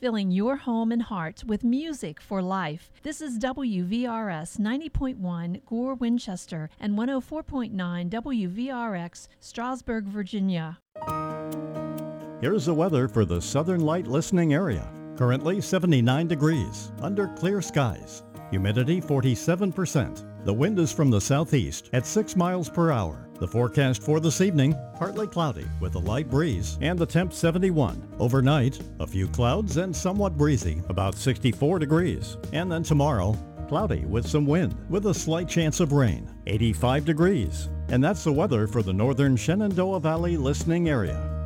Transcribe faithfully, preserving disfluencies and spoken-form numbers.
filling your home and heart with music for life. This is W V R S ninety point one Gore, Winchester, and one oh four point nine W V R X, Strasburg, Virginia. Here's the weather for the Southern Light listening area. Currently seventy-nine degrees, under clear skies. Humidity forty-seven percent. The wind is from the southeast at six miles per hour. The forecast for this evening, partly cloudy with a light breeze and the temp seventy-one. Overnight, a few clouds and somewhat breezy, about sixty-four degrees. And then tomorrow, cloudy with some wind with a slight chance of rain, eighty-five degrees. And that's the weather for the northern Shenandoah Valley listening area.